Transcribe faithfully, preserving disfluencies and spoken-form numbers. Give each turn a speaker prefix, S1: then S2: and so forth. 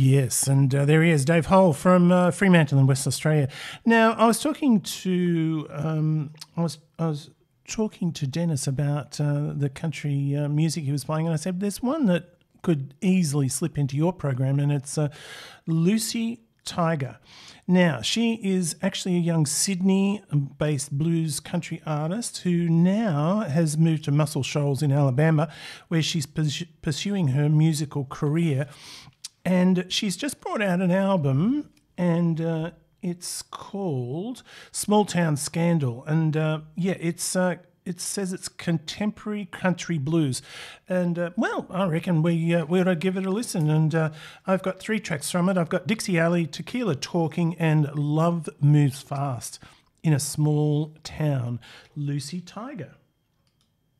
S1: Yes, and uh, there he is, Dave Hole from uh, Fremantle in West Australia. Now, I was talking to um, I was I was talking to Dennis about uh, the country uh, music he was playing, and I said there's one that could easily slip into your program, and it's uh, Lucy Tiger. Now, she is actually a young Sydney-based blues country artist who now has moved to Muscle Shoals in Alabama, where she's pers- pursuing her musical career. And she's just brought out an album, and uh, it's called Small Town Scandal. And uh, yeah, it's uh, it says it's contemporary country blues. And uh, well, I reckon we uh, we ought to give it a listen. And uh, I've got three tracks from it. I've got Dixie Alley, Tequila Talking, and Love Moves Fast in a Small Town. Lucy Tiger.